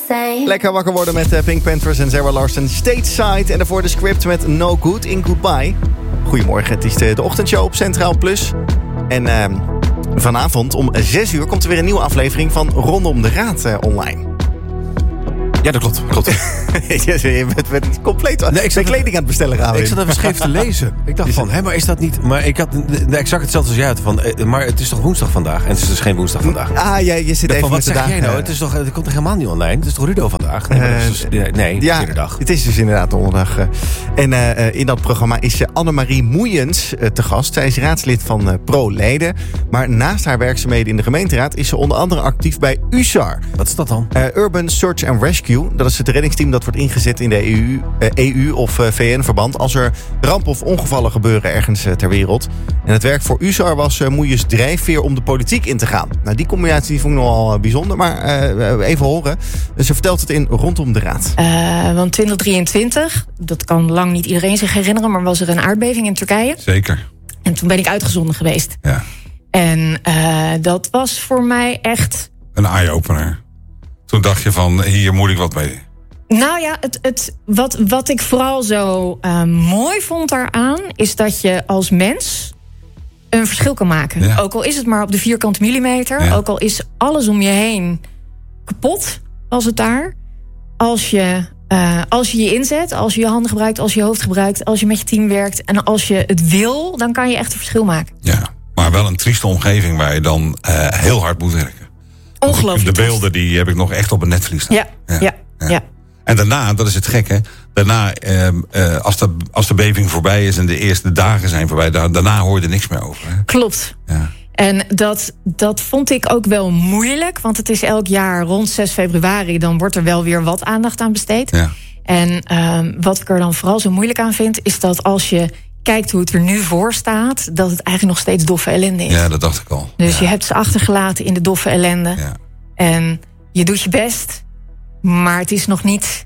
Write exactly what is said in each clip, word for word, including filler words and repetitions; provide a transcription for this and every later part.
same. Lekker wakker worden met uh, Pink Panthers en Sarah Larsen. Stateside en daarvoor de Script met No Good in Goodbye. Goedemorgen, het is de, de ochtendshow op Centraal Plus. En uh, vanavond om zes uur komt er weer een nieuwe aflevering van Rondom de Raad uh, online. Ja, dat klopt. klopt. Je bent, bent compleet nee, ik zat kleding aan het bestellen gaan. Ik zat even scheef te lezen. Ik dacht van, hé, maar is dat niet... Maar ik had de exact hetzelfde als jij had van... Maar het is toch woensdag vandaag? En het is dus geen woensdag vandaag. Ah, ja, je zit even van, met wat de zeg jij nou? uh, Het, is toch, het komt toch helemaal niet online? Het is toch Rudo vandaag? Nee, uh, dus, nee, nee ja, dag. Het is dus inderdaad donderdag. Uh, en uh, in dat programma is uh, Annemarie Moeiens uh, te gast. Zij is raadslid van uh, ProLeden. Maar naast haar werkzaamheden in de gemeenteraad... is ze onder andere actief bij U S A R. Wat is dat dan? Uh, Urban Search and Rescue. Dat is het reddingsteam dat wordt ingezet in de E U, uh, E U of uh, V N-verband... als er rampen of ongevallen gebeuren ergens uh, ter wereld. En het werk voor U S A R was uh, Moeiens drijfveer om de politiek in te gaan. Nou, die combinatie die vond ik nogal uh, bijzonder, maar uh, even horen. Dus ze vertelt het in Rondom de Raad. Uh, want twintig drieëntwintig, dat kan lang niet iedereen zich herinneren... maar was er een aardbeving in Turkije. Zeker. En toen ben ik uitgezonden geweest. Ja. En uh, dat was voor mij echt... Een eye-opener. Toen dacht je van, hier moet ik wat mee. Nou ja, het, het, wat, wat ik vooral zo uh, mooi vond daaraan... is dat je als mens een verschil kan maken. Ja. Ook al is het maar op de vierkante millimeter. Ja. Ook al is alles om je heen kapot, als het daar. Als je, uh, als je je inzet, als je je handen gebruikt... als je je hoofd gebruikt, als je met je team werkt... en als je het wil, dan kan je echt een verschil maken. Ja, maar wel een trieste omgeving waar je dan uh, heel hard moet werken. Ongelooflijk. De beelden die heb ik nog echt op een netvlies staan. Ja, ja, ja. ja. ja. En daarna, dat is het gekke, daarna, eh, eh, als, de, als de beving voorbij is en de eerste dagen zijn voorbij, daar, daarna hoor je er niks meer over. Hè? Klopt. Ja. En dat, dat vond ik ook wel moeilijk, want het is elk jaar rond zes februari, dan wordt er wel weer wat aandacht aan besteed. Ja. En um, wat ik er dan vooral zo moeilijk aan vind, is dat als je kijkt hoe het er nu voor staat, dat het eigenlijk nog steeds doffe ellende is. Ja, dat dacht ik al. Dus ja. je hebt ze achtergelaten in de doffe ellende. Ja. En je doet je best, maar het is nog niet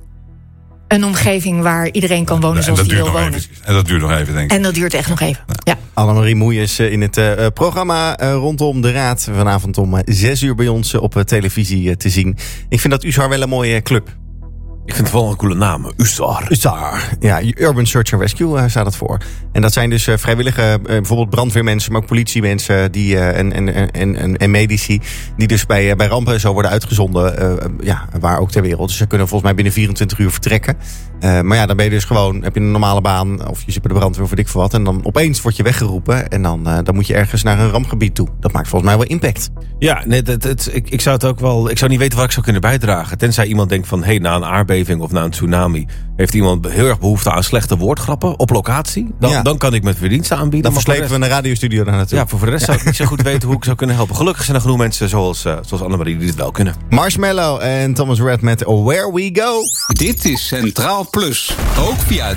een omgeving waar iedereen kan wonen zoals die wil wonen. Even, en dat duurt nog even, denk ik. En dat duurt echt nog even, ja. ja. Annemarie Moeiens in het uh, programma uh, Rondom de Raad. Vanavond om uh, zes uur bij ons uh, op uh, televisie uh, te zien. Ik vind dat U S A R wel een mooie club. Ik vind het wel een coole naam. U S A R. U S A R. Ja, Urban Search and Rescue uh, staat het voor. En dat zijn dus uh, vrijwillige, uh, bijvoorbeeld brandweermensen, maar ook politiemensen die, uh, en, en, en, en, en medici, die dus bij, uh, bij rampen zo worden uitgezonden, uh, ja, waar ook ter wereld. Dus ze kunnen volgens mij binnen vierentwintig uur vertrekken. Uh, maar ja, dan ben je dus gewoon, heb je een normale baan, of je zit bij de brandweer of weet ik veel wat. En dan opeens word je weggeroepen en dan, uh, dan moet je ergens naar een rampgebied toe. Dat maakt volgens mij wel impact. Ja, nee, dat, het, ik, ik zou het ook wel, ik zou niet weten wat ik zou kunnen bijdragen. Tenzij iemand denkt van, hé, hey, na een aardbeving of na een tsunami heeft iemand heel erg behoefte aan slechte woordgrappen op locatie. Dan, ja. dan kan ik met verdiensten aanbieden. Dan verslepen we een radiostudio daar naartoe. Ja, voor de rest zou ik niet zo goed weten hoe ik zou kunnen helpen. Gelukkig zijn er genoeg mensen zoals, uh, zoals Annemarie die het wel kunnen. Marshmallow en Thomas Red met Where We Go. Dit is Centraal Plus. Ook via